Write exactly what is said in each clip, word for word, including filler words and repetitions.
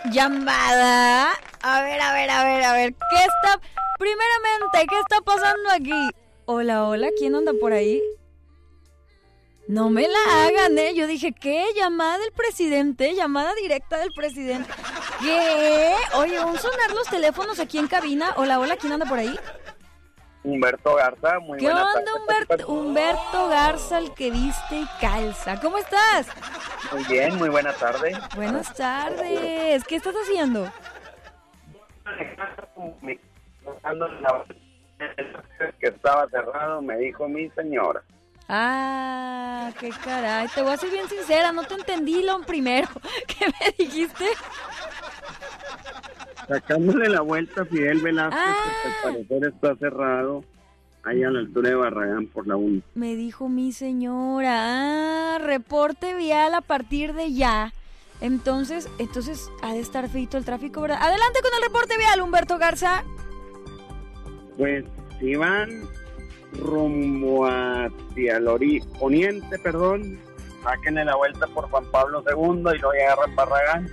llamada. A ver, a ver, a ver, a ver. ¿Qué está? Primeramente, ¿qué está pasando aquí? Hola, hola, ¿quién anda por ahí? No me la hagan, ¿eh? Yo dije, ¿qué? ¿Llamada del presidente? ¿Llamada directa del presidente? ¿Qué? Oye, ¿van a sonar los teléfonos aquí en cabina? Hola, hola, ¿quién anda por ahí? Humberto Garza, muy ¿Qué buena onda, tarde. Humberto? Humberto Garza, el que viste y calza. ¿Cómo estás? Muy bien, muy buena tarde. Buenas tardes. ¿Qué estás haciendo? Que estaba cerrado, me dijo mi señora. Ah, qué caray. Te voy a ser bien sincera, no te entendí lo primero. ¿Qué me dijiste? Sacándole la vuelta a Fidel Velázquez, Ah. que al parecer está cerrado ahí a la altura de Barragán por la uno. Me dijo mi señora. Ah, reporte vial a partir de ya. Entonces, entonces ha de estar feito el tráfico, ¿verdad? Adelante con el reporte vial, Humberto Garza. Pues si van rumbo hacia el ori- poniente, perdón, sáquenle la vuelta por Juan Pablo segundo y luego agarran Barragán.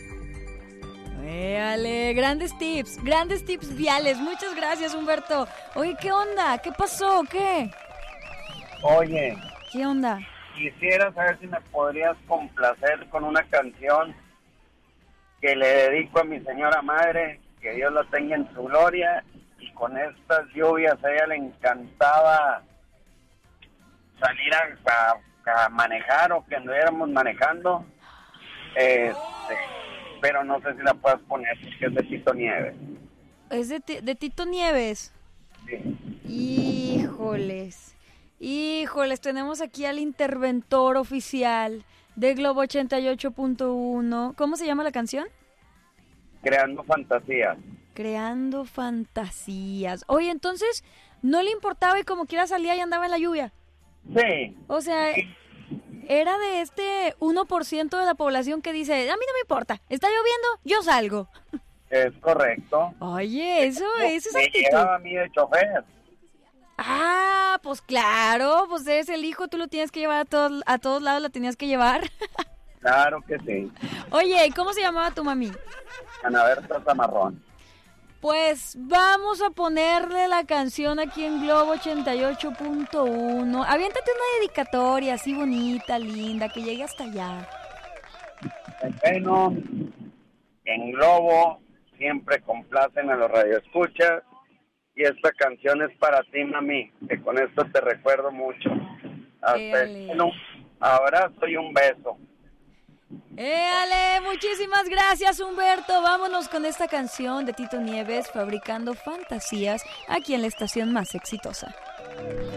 Véale, grandes tips, grandes tips viales. Muchas gracias, Humberto. Oye, ¿qué onda? ¿Qué pasó? ¿Qué? Oye, ¿Qué onda? quisiera saber si me podrías complacer con una canción que le dedico a mi señora madre, que Dios la tenga en su gloria, y con estas lluvias a ella le encantaba salir a, a, a manejar o que anduviéramos manejando, este, pero no sé si la puedes poner porque es de Tito Nieves. Es de, Ti- de Tito Nieves. Sí. Híjoles, híjoles, tenemos aquí al interventor oficial de Globo ochenta y ocho punto uno. ¿Cómo se llama la canción? Creando fantasías. Creando fantasías. Oye, entonces, ¿no le importaba y como quiera salía y andaba en la lluvia? Sí. O sea, era de este uno por ciento de la población que dice, a mí no me importa, está lloviendo, yo salgo. Es correcto. Oye, eso, eso es Me actitud. llevaba a mí de chofer. Ah, pues claro, pues eres el hijo, tú lo tienes que llevar a todos, a todos lados, la tenías que llevar. Claro que sí. Oye, ¿cómo se llamaba tu mami? Ana Berta Zamarrón. Pues vamos a ponerle la canción aquí en Globo ochenta y ocho punto uno. Aviéntate una dedicatoria así bonita, linda, que llegue hasta allá. Bueno, en Globo siempre complacen a los radioescuchas y esta canción es para ti, mami, que con esto te recuerdo mucho. Hasta el, un abrazo y un beso. ¡Éale! Muchísimas gracias, Humberto. Vámonos con esta canción de Tito Nieves, Fabricando Fantasías, aquí en la estación más exitosa.